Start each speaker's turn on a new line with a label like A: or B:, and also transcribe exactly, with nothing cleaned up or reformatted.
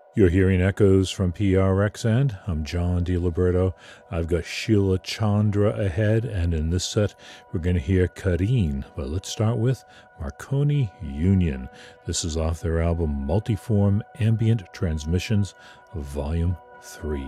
A: You're hearing echoes from P R X End. I'm John DiLiberto. I've got Sheila Chandra ahead, and in this set, we're going to hear Kareen. But let's start with Marconi Union. This is off their album Multiform Ambient Transmissions, Volume three.